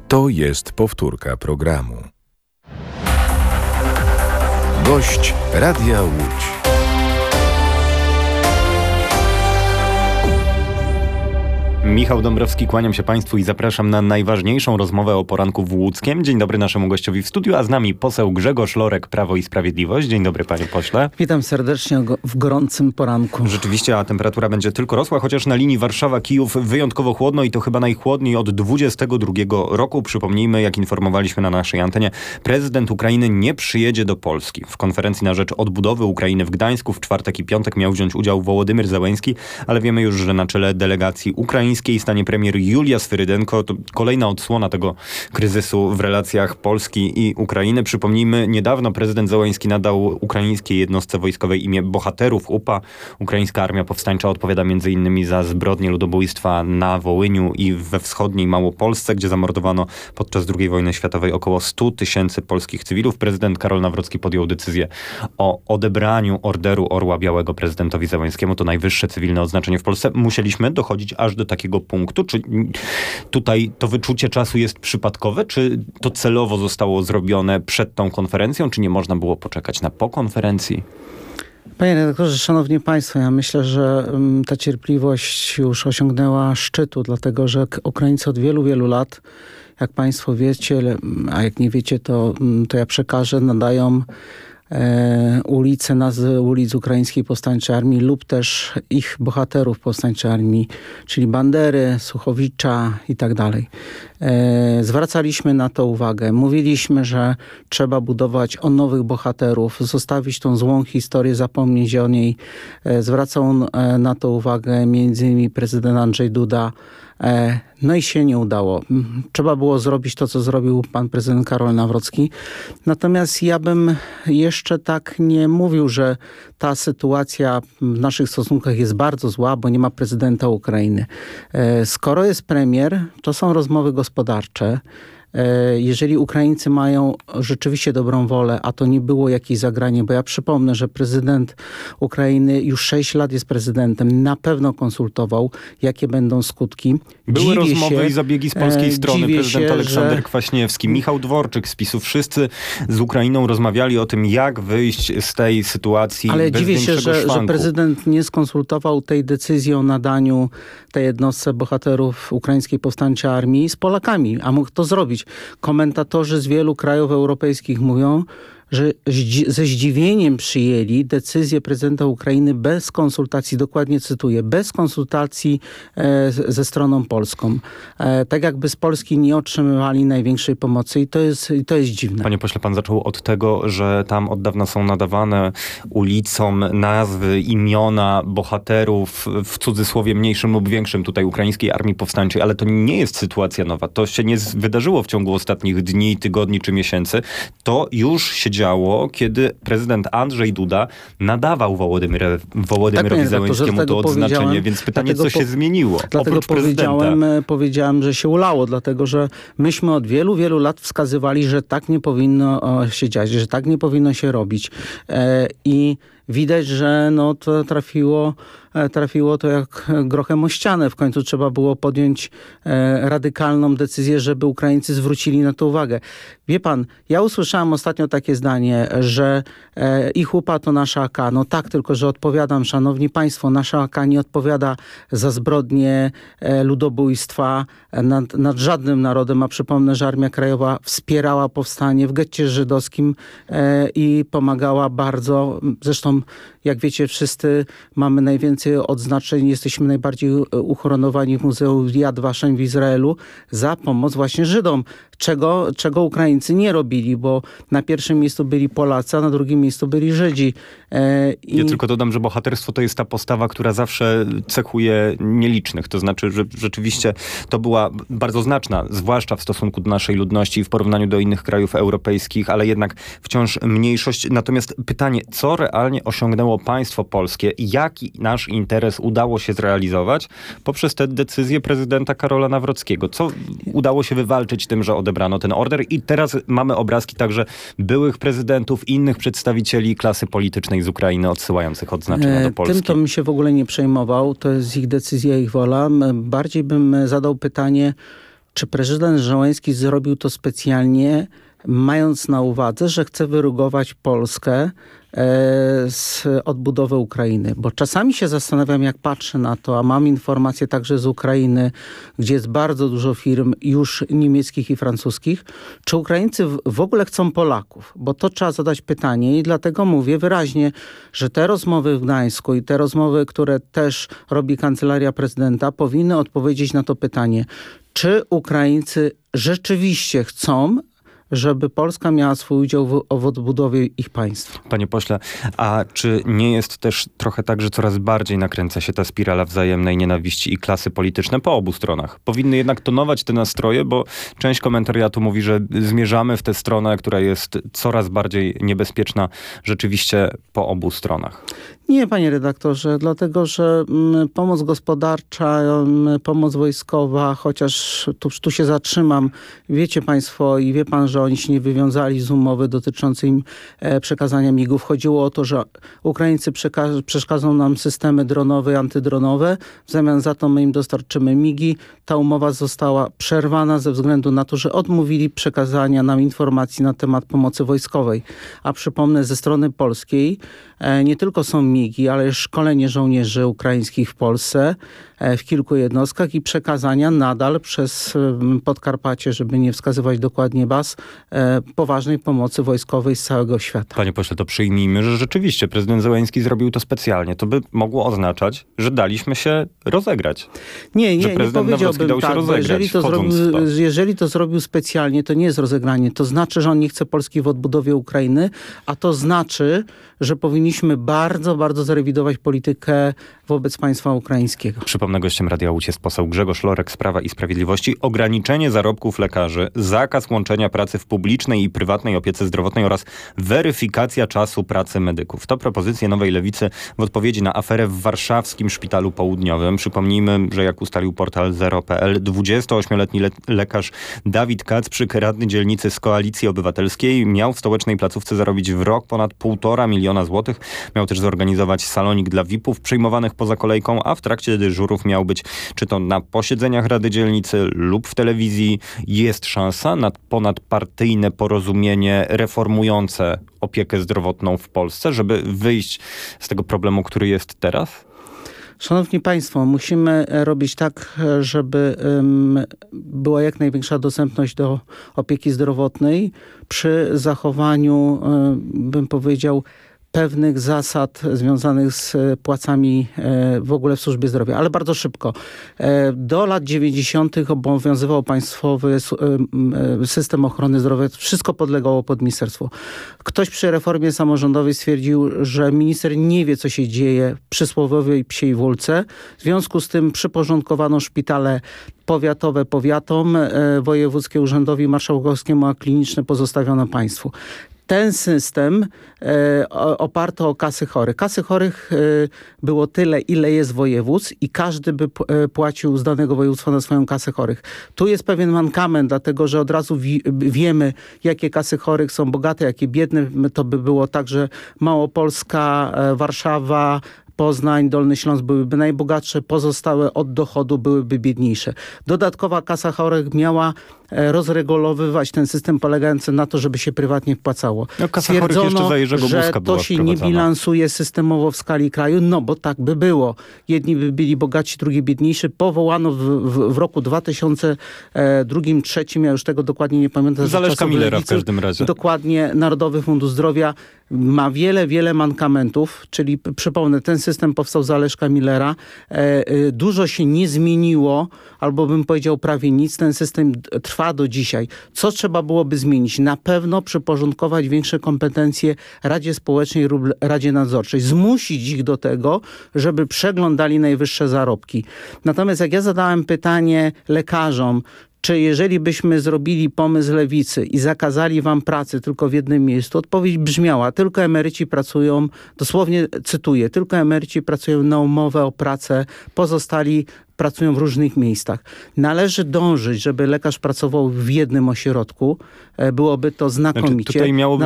To jest powtórka programu. Gość Radia Łódź. Michał Dąbrowski, kłaniam się Państwu i zapraszam na najważniejszą rozmowę o poranku w Łódzkiem. Dzień dobry naszemu gościowi w studiu, a z nami poseł Grzegorz Lorek, Prawo i Sprawiedliwość. Dzień dobry, panie pośle. Witam serdecznie w gorącym poranku. Rzeczywiście, a temperatura będzie tylko rosła, chociaż na linii Warszawa-Kijów wyjątkowo chłodno i to chyba najchłodniej od 22 roku. Przypomnijmy, jak informowaliśmy na naszej antenie, prezydent Ukrainy nie przyjedzie do Polski. W konferencji na rzecz odbudowy Ukrainy w Gdańsku w czwartek i piątek miał wziąć udział Wołodymyr Zełenski, ale wiemy już, że na czele delegacji ukraińskiej stanie premier Julia Swyrydenko. To kolejna odsłona tego kryzysu w relacjach Polski i Ukrainy. Przypomnijmy, niedawno prezydent Zełenski nadał ukraińskiej jednostce wojskowej imię Bohaterów UPA. Ukraińska Armia Powstańcza odpowiada m.in. za zbrodnie ludobójstwa na Wołyniu i we wschodniej Małopolsce, gdzie zamordowano podczas II wojny światowej około 100 tysięcy polskich cywilów. Prezydent Karol Nawrocki podjął decyzję o odebraniu Orderu Orła Białego prezydentowi Zełenskiemu. To najwyższe cywilne odznaczenie w Polsce. Musieliśmy dochodzić aż do takiego punktu? Czy tutaj to wyczucie czasu jest przypadkowe? Czy to celowo zostało zrobione przed tą konferencją? Czy nie można było poczekać na po konferencji? Panie redaktorze, szanowni państwo, ja myślę, że ta cierpliwość już osiągnęła szczytu, dlatego że Ukraińcy od wielu, wielu lat, jak państwo wiecie, a jak nie wiecie, to ja przekażę, nadają ulice, nazwy ulic Ukraińskiej Powstańczej Armii lub też ich bohaterów Powstańczej Armii, czyli Bandery, Suchowicza i tak dalej. Zwracaliśmy na to uwagę. Mówiliśmy, że trzeba budować o nowych bohaterów, zostawić tą złą historię, zapomnieć o niej. Zwracał na to uwagę m.in. prezydent Andrzej Duda. No i się nie udało. Trzeba było zrobić to, co zrobił pan prezydent Karol Nawrocki. Natomiast ja bym jeszcze tak nie mówił, że ta sytuacja w naszych stosunkach jest bardzo zła, bo nie ma prezydenta Ukrainy. Skoro jest premier, to są rozmowy gospodarcze. Jeżeli Ukraińcy mają rzeczywiście dobrą wolę, a to nie było jakieś zagranie, bo ja przypomnę, że prezydent Ukrainy już 6 lat jest prezydentem, na pewno konsultował, jakie będą skutki. Były rozmowy i zabiegi z polskiej strony. Prezydent Aleksander Kwaśniewski, Michał Dworczyk z PiS-u. Wszyscy z Ukrainą rozmawiali o tym, jak wyjść z tej sytuacji bez większego szwanku. Ale dziwię się, że prezydent nie skonsultował tej decyzji o nadaniu tej jednostce bohaterów Ukraińskiej Powstańczej Armii z Polakami, a mógł to zrobić. Komentatorzy z wielu krajów europejskich mówią, że ze zdziwieniem przyjęli decyzję prezydenta Ukrainy bez konsultacji, dokładnie cytuję, bez konsultacji ze stroną polską. Tak jakby z Polski nie otrzymywali największej pomocy i to jest dziwne. Panie pośle, pan zaczął od tego, że tam od dawna są nadawane ulicom nazwy, imiona bohaterów, w cudzysłowie mniejszym lub większym tutaj Ukraińskiej Armii Powstańczej, ale to nie jest sytuacja nowa. To się nie wydarzyło w ciągu ostatnich dni, tygodni czy miesięcy. To już się działo, kiedy prezydent Andrzej Duda nadawał Wołodymyrowi Zełenskiemu to odznaczenie, więc pytanie, co się zmieniło oprócz prezydenta? Powiedziałem, że się ulało, dlatego że myśmy od wielu, wielu lat wskazywali, że tak nie powinno się dziać, że tak nie powinno się robić. I widać, że to trafiło to jak grochem o ścianę. W końcu trzeba było podjąć radykalną decyzję, żeby Ukraińcy zwrócili na to uwagę. Wie pan, ja usłyszałem ostatnio takie zdanie, że ich UPA to nasza AK. No tak, tylko że odpowiadam, szanowni państwo, nasza AK nie odpowiada za zbrodnie ludobójstwa nad żadnym narodem, a przypomnę, że Armia Krajowa wspierała powstanie w getcie żydowskim i pomagała bardzo. Zresztą, jak wiecie, wszyscy mamy najwięcej odznaczeń, jesteśmy najbardziej uhonorowani w Muzeum Yad Vashem w Izraelu za pomoc właśnie Żydom, czego Ukraińcy nie robili, bo na pierwszym miejscu byli Polacy, a na drugim miejscu byli Żydzi. Ja tylko dodam, że bohaterstwo to jest ta postawa, która zawsze cechuje nielicznych. To znaczy, że rzeczywiście to była bardzo znaczna, zwłaszcza w stosunku do naszej ludności w porównaniu do innych krajów europejskich, ale jednak wciąż mniejszość. Natomiast pytanie, co realnie osiągnęło państwo polskie i jaki nasz interes udało się zrealizować poprzez tę decyzję prezydenta Karola Nawrockiego? Co udało się wywalczyć tym, że odebrano ten order? I teraz mamy obrazki także byłych prezydentów, innych przedstawicieli klasy politycznej z Ukrainy odsyłających odznaczenia do Polski. Tym to bym się w ogóle nie przejmował. To jest ich decyzja, ich wola. Bardziej bym zadał pytanie, Czy prezydent Zełenski zrobił to specjalnie, mając na uwadze, że chce wyrugować Polskę z odbudowy Ukrainy? Bo czasami się zastanawiam, jak patrzę na to, a mam informacje także z Ukrainy, gdzie jest bardzo dużo firm już niemieckich i francuskich, czy Ukraińcy w ogóle chcą Polaków? Bo to trzeba zadać pytanie i dlatego mówię wyraźnie, że te rozmowy w Gdańsku i te rozmowy, które też robi Kancelaria Prezydenta, powinny odpowiedzieć na to pytanie, czy Ukraińcy rzeczywiście chcą, żeby Polska miała swój udział w odbudowie ich państwa. Panie pośle, a czy nie jest też trochę tak, że coraz bardziej nakręca się ta spirala wzajemnej nienawiści i klasy polityczne po obu stronach? Powinny jednak tonować te nastroje, bo część komentariatu mówi, że zmierzamy w tę stronę, która jest coraz bardziej niebezpieczna rzeczywiście po obu stronach. Nie, panie redaktorze, dlatego, że pomoc gospodarcza, pomoc wojskowa, chociaż tu się zatrzymam, wiecie państwo i wie pan, że oni się nie wywiązali z umowy dotyczącej przekazania MIG-ów. Chodziło o to, że Ukraińcy przekażą nam systemy dronowe i antydronowe, w zamian za to my im dostarczymy MIG-i. Ta umowa została przerwana ze względu na to, że odmówili przekazania nam informacji na temat pomocy wojskowej. A przypomnę, ze strony polskiej nie tylko są MIG-i, ale szkolenie żołnierzy ukraińskich w Polsce, w kilku jednostkach i przekazania nadal przez Podkarpacie, żeby nie wskazywać dokładnie baz, poważnej pomocy wojskowej z całego świata. Panie pośle, to przyjmijmy, że rzeczywiście prezydent Zełenski zrobił to specjalnie. To by mogło oznaczać, że daliśmy się rozegrać. Nie powiedziałbym dał się tak, bo jeżeli to zrobił specjalnie, to nie jest rozegranie. To znaczy, że on nie chce Polski w odbudowie Ukrainy, a to znaczy, że powinniśmy bardzo, bardzo zrewidować politykę wobec państwa ukraińskiego. Przypomnę, gościem Radia Łódź jest poseł Grzegorz Lorek z Prawa i Sprawiedliwości. Ograniczenie zarobków lekarzy, zakaz łączenia pracy w publicznej i prywatnej opiece zdrowotnej oraz weryfikacja czasu pracy medyków. To propozycje Nowej Lewicy w odpowiedzi na aferę w warszawskim Szpitalu Południowym. Przypomnijmy, że jak ustalił portal Zero.pl, 28-letni lekarz Dawid Kacprzyk, radny dzielnicy z Koalicji Obywatelskiej, miał w stołecznej placówce zarobić w rok ponad 1,5 miliona złotych. Miał też zorganizować salonik dla VIP-ów przyjmowanych poza kolejką, a w trakcie dyżurów miał być czy to na posiedzeniach Rady Dzielnicy lub w telewizji. Jest szansa na ponadpartyjne porozumienie reformujące opiekę zdrowotną w Polsce, żeby wyjść z tego problemu, który jest teraz? Szanowni Państwo, musimy robić tak, żeby była jak największa dostępność do opieki zdrowotnej przy zachowaniu, bym powiedział, pewnych zasad związanych z płacami w ogóle w służbie zdrowia. Ale bardzo szybko. Do lat 90. obowiązywał państwowy system ochrony zdrowia. Wszystko podlegało pod ministerstwo. Ktoś przy reformie samorządowej stwierdził, że minister nie wie, co się dzieje w przysłowiowej Psiej Wólce. W związku z tym przyporządkowano szpitale powiatowe powiatom, wojewódzkie urzędowi marszałkowskiemu, a kliniczne pozostawiono państwu. Ten system oparty o kasy chorych. Kasy chorych było tyle, ile jest województw i każdy by płacił z danego województwa na swoją kasę chorych. Tu jest pewien mankament, dlatego że od razu wiemy, jakie kasy chorych są bogate, jakie biedne. To by było tak, że Małopolska, Warszawa, Poznań, Dolny Śląsk byłyby najbogatsze, pozostałe od dochodu byłyby biedniejsze. Dodatkowa kasa chorych miała rozregulowywać ten system polegający na to, żeby się prywatnie wpłacało. No, kasa chorych jeszcze za Jerzego Buzka że była to się nie bilansuje systemowo w skali kraju, no bo tak by było. Jedni by byli bogatsi, drugi biedniejsi. Powołano w roku 2002-2003, ja już tego dokładnie nie pamiętam. Zaleszka Millera w każdym razie. Dokładnie, Narodowy Fundusz Zdrowia ma wiele mankamentów, czyli przypomnę, ten system powstał za Leszka Millera. Dużo się nie zmieniło, albo bym powiedział prawie nic. Ten system trwa do dzisiaj. Co trzeba byłoby zmienić? Na pewno przyporządkować większe kompetencje Radzie Społecznej lub Radzie Nadzorczej. Zmusić ich do tego, żeby przeglądali najwyższe zarobki. Natomiast jak ja zadałem pytanie lekarzom, czy jeżeli byśmy zrobili pomysł lewicy i zakazali wam pracy tylko w jednym miejscu, odpowiedź brzmiała, tylko emeryci pracują, dosłownie cytuję, tylko emeryci pracują na umowę o pracę, pozostali pracują w różnych miejscach. Należy dążyć, żeby lekarz pracował w jednym ośrodku. Byłoby to znakomicie. Tutaj miałoby